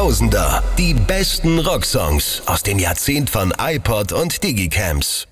Tausender. Die besten Rocksongs aus dem Jahrzehnt von iPod und Digicams.